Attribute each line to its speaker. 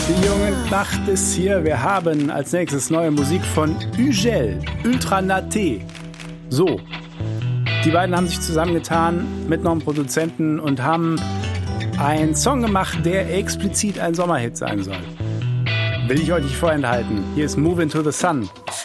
Speaker 1: Die junge Nacht ist hier. Wir haben als nächstes neue Musik von Ugel, Ultra Naté. So, die beiden haben sich zusammengetan mit noch einem Produzenten und haben einen Song gemacht, der explizit ein Sommerhit sein soll. Will ich euch nicht vorenthalten. Hier ist Move Into the Sun.